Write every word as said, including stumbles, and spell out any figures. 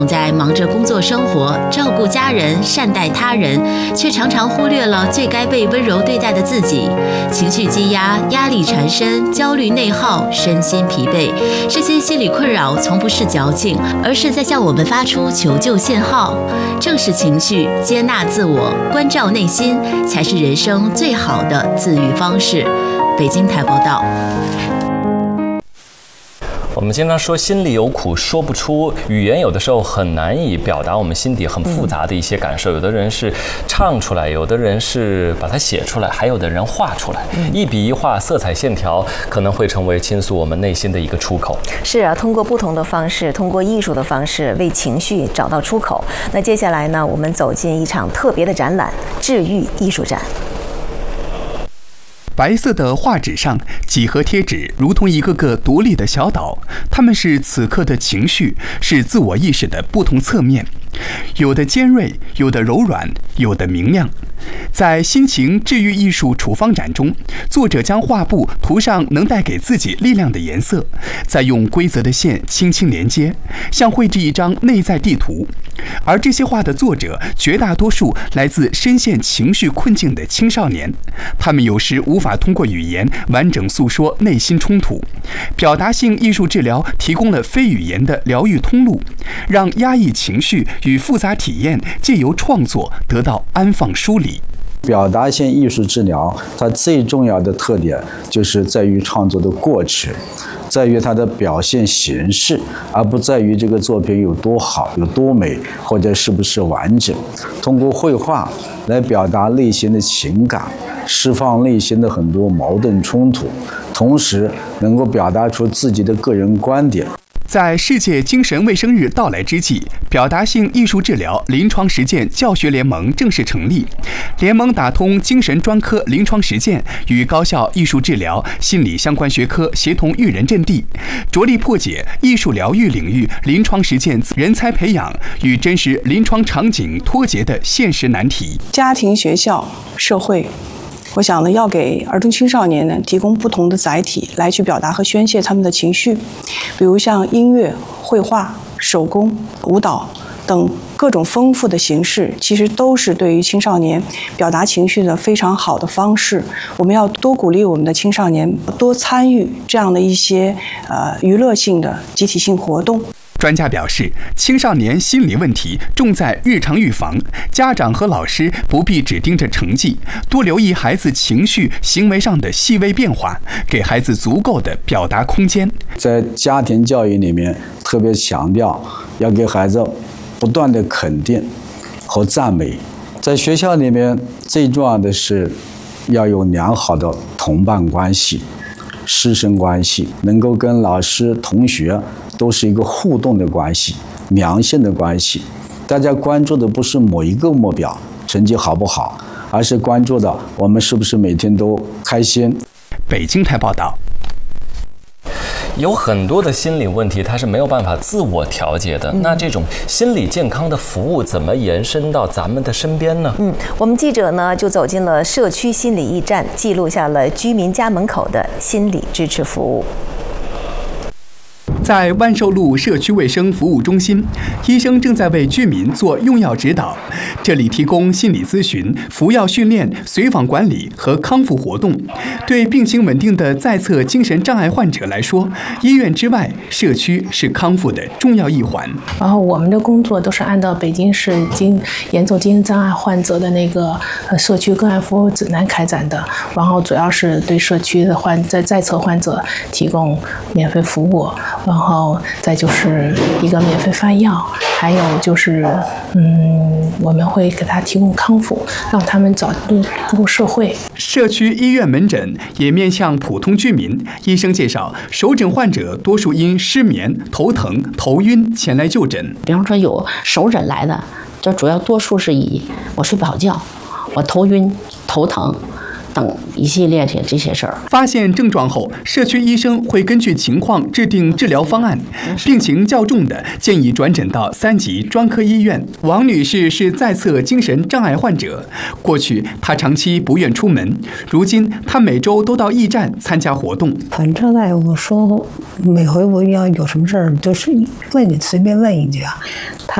在忙着工作生活，照顾家人，善待他人，却常常忽略了最该被温柔对待的自己。情绪积压，压力缠身，焦虑内耗，身心疲惫，这些心理困扰从不是矫情，而是在向我们发出求救信号。正视情绪，接纳自我，关照内心，才是人生最好的自愈方式。北京台报道。 我们经常说心里有苦说不出，语言有的时候很难以表达我们心底很复杂的一些感受。有的人是唱出来，有的人是把它写出来，还有的人画出来。一笔一画，色彩线条可能会成为倾诉我们内心的一个出口。 是啊，通过不同的方式，通过艺术的方式，为情绪找到出口。那接下来呢，我们走进一场特别的展览——治愈艺术展。 白色的画纸上，几何贴纸如同一个个独立的小岛，它们是此刻的情绪，是自我意识的不同侧面，有的尖锐，有的柔软，有的明亮。在心情治愈艺术处方展中，作者将画布涂上能带给自己力量的颜色，再用规则的线轻轻连接，像绘制一张内在地图。而这些画的作者绝大多数来自深陷情绪困境的青少年，他们有时无法通过语言完整诉说内心冲突。表达性艺术治疗提供了非语言的疗愈通路，让压抑情绪与复杂体验借由创作得到安放梳理。 表达性艺术治疗，它最重要的特点就是在于创作的过程，在于它的表现形式，而不在于这个作品有多好、有多美，或者是不是完整。通过绘画来表达内心的情感，释放内心的很多矛盾冲突，同时能够表达出自己的个人观点。 在世界精神卫生日到来之际，表达性艺术治疗临床实践教学联盟正式成立。联盟打通精神专科临床实践与高校艺术治疗、心理相关学科协同育人阵地，着力破解艺术疗愈领域临床实践人才培养与真实临床场景脱节的现实难题。 家庭、学校、社会，我想呢，要给儿童青少年呢提供不同的载体来去表达和宣泄他们的情绪，比如像音乐、绘画、手工、舞蹈等各种丰富的形式，其实都是对于青少年表达情绪的非常好的方式。我们要多鼓励我们的青少年多参与这样的一些呃娱乐性的集体性活动。 专家表示，青少年心理问题重在日常预防，家长和老师不必只盯着成绩，多留意孩子情绪、行为上的细微变化，给孩子足够的表达空间。 在家庭教育里面，特别强调要给孩子不断的肯定和赞美。在学校里面，最重要的是要有良好的同伴关系、师生关系，能够跟老师、同学都是一个互动的关系、良性的关系。大家关注的不是某一个目标，成绩好不好，而是关注的我们是不是每天都开心。 北京台报道。 有很多的心理问题，它是没有办法自我调节的。嗯、那这种心理健康的服务怎么延伸到咱们的身边呢？ 嗯，我们记者呢就走进了社区心理驿站，记录下了居民家门口的心理支持服务。 在万寿路社区卫生服务中心，医生正在为居民做用药指导。这里提供心理咨询、服药训练、随访管理和康复活动。对病情稳定的在册精神障碍患者来说，医院之外，社区是康复的重要一环。 然后我们的工作都是按照北京市精严重精神障碍患者的那个社区个案服务指南开展的，然后主要是对社区的患在在册患者提供免费服务。然后再就是一个免费发药，还有就是，嗯，我们会给他提供康复，让他们早步入社会。 社区医院门诊也面向普通居民。医生介绍，首诊患者多数因失眠、头疼、头晕前来就诊。 比方说有首诊来的，这主要多数是以我睡不好觉，我头晕、头疼。 等一系列的这些事儿。 发现症状后，社区医生会根据情况制定治疗方案，病情较重的建议转诊到三级专科医院。王女士是在册精神障碍患者，过去她长期不愿出门，如今她每周都到驿站参加活动。 反正大夫说，每回我要有什么事儿，就是问你随便问一句啊。